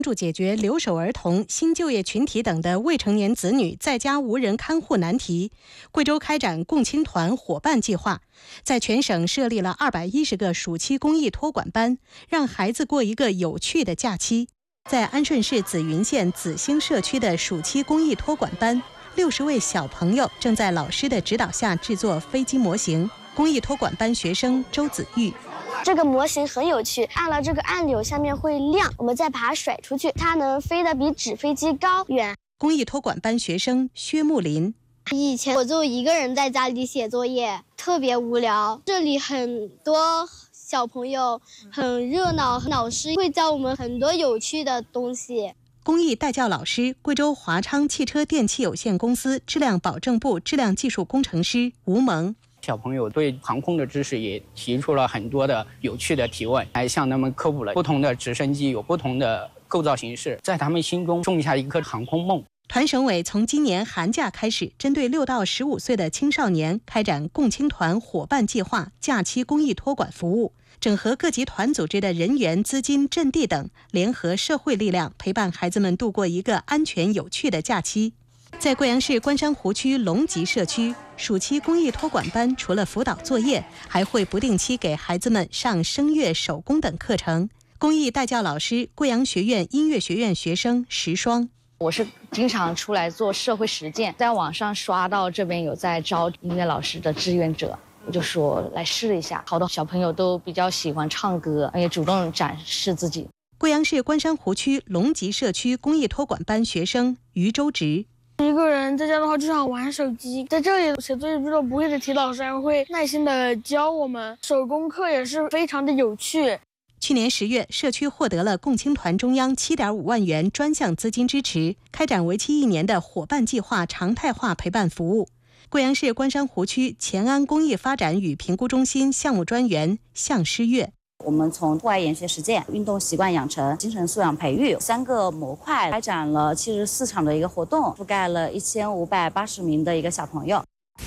助解决留守儿童、新就业群体等的未成年子女在家无人看护难题，贵州开展共青团伙伴计划，在全省设立了210个暑期公益托管班，让孩子过一个有趣的假期。在安顺市紫云县紫兴社区的暑期公益托管班，60位小朋友正在老师的指导下制作飞机模型。公益托管班学生周子玉， 这个模型很有趣，按了这个按钮下面会亮，我们再把它甩出去，它能飞得比纸飞机高远。 公益托管班学生薛木林， 以前我就一个人在家里写作业，特别无聊，这里很多小朋友，很热闹，老师会教我们很多有趣的东西。 公益代教老师，贵州华昌汽车电气有限公司质量保证部质量技术工程师吴萌。 小朋友对航空的知识也提出了很多的有趣的提问，还向他们科普了不同的直升机有不同的构造形式，在他们心中种下一颗航空梦。 团省委从今年寒假开始，针对6到15岁的青少年开展共青团伙伴计划假期公益托管服务，整合各级团组织的人员、资金、阵地等，联合社会力量，陪伴孩子们度过一个安全有趣的假期。在贵阳市关山湖区龙集社区，暑期公益托管班除了辅导作业，还会不定期给孩子们上声乐、手工等课程。公益代教老师，贵阳学院音乐学院学生石双。 我是经常出来做社会实践，在网上刷到这边有在招音乐老师的志愿者，我就说来试一下。好多小朋友都比较喜欢唱歌，也主动展示自己。 贵阳市关山湖区龙集社区公益托管班学生于周直， 一个人在家的话就想玩手机，在这里写作业遇到不会的题，老师还会耐心的教我们，手工课也是非常的有趣。 去年10月，社区获得了共青团中央7.5万元专项资金支持，开展为期1年的伙伴计划常态化陪伴服务。贵阳市关山湖区乾安公益发展与评估中心项目专员向诗月， 我们从户外研学实践、运动习惯养成、精神素养培育3个模块开展了74场的一个活动，覆盖了1580名的一个小朋友。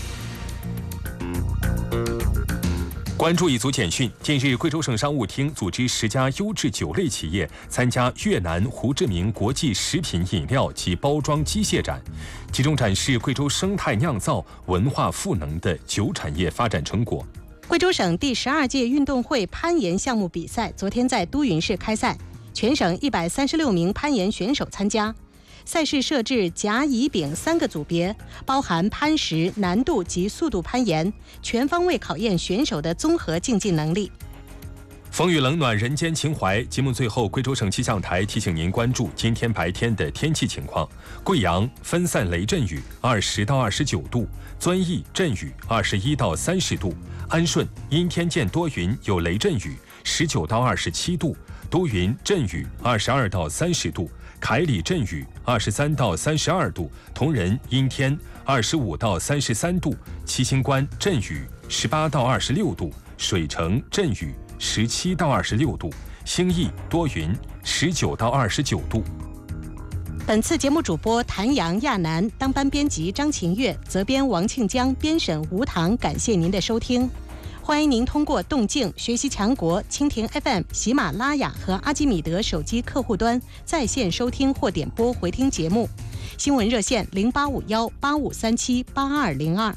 关注一组简讯。近日，贵州省商务厅组织10家优质酒类企业参加越南胡志明国际食品饮料及包装机械展，集中展示贵州生态酿造、文化赋能的酒产业发展成果。 贵州省第12届运动会攀岩项目比赛昨天在都匀市开赛，全省136名攀岩选手参加。赛事设置甲、乙、丙3个组别，包含攀石、难度及速度攀岩，全方位考验选手的综合竞技能力。 风雨冷暖人间情怀，节目最后，贵州省气象台提醒您关注今天白天的天气情况。贵阳分散雷阵雨20到29度，遵义阵雨21到30度，安顺阴天见多云有雷阵雨19到27度，都匀阵雨22到30度，凯里阵雨23到32度，铜仁阴天25到33度，七星关阵雨18到26度，水城阵雨17到26度，兴义多云19到29度。 本次节目主播谭阳、亚楠，当班编辑张琴月，责编王庆江，编审吴棠。感谢您的收听。欢迎您通过动静、学习强国、蜻蜓 FM、喜马拉雅和阿基米德手机客户端在线收听或点播回听节目。新闻热线085185378202。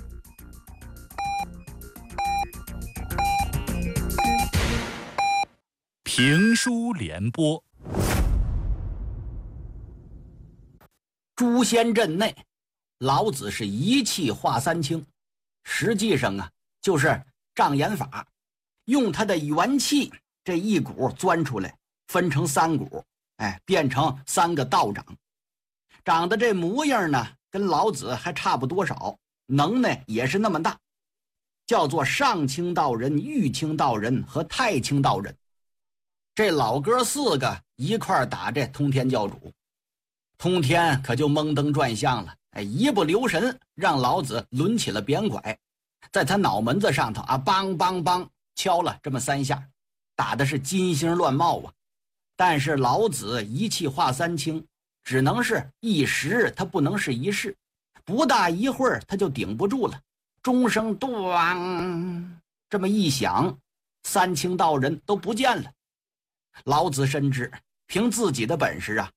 评书联播。 诛仙阵内，老子是一气化三清，实际上啊，就是障眼法，用他的元气这一股钻出来，分成3股，变成3个道长，长得这模样呢，跟老子还差不多少，能耐也是那么大，叫做上清道人、玉清道人和太清道人。这老哥4个一块打这通天教主，通天可就蒙灯转向了，一不留神让老子抡起了扁拐，在他脑门子上头啊，梆梆梆敲了这么3下，打的是金星乱冒啊。但是老子一气化三清，只能是一时，他不能是一世，不大一会儿他就顶不住了。钟声咣这么一响，3清道人都不见了。老子深知凭自己的本事啊，